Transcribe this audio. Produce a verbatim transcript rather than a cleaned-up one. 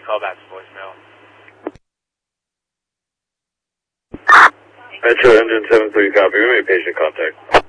call back to voicemail. Metro Engine seven three, copy. We may patient contact.